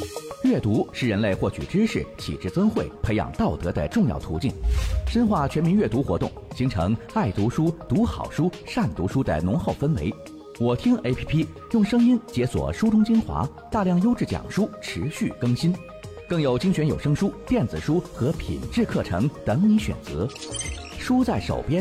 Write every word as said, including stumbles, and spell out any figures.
阅读是人类获取知识、启智增慧、培养道德的重要途径。深化全民阅读活动，形成爱读书、读好书、善读书的浓厚氛围。我听 A P P 用声音解锁书中精华，大量优质讲书持续更新，更有精选有声书、电子书和品质课程等你选择。书在手边，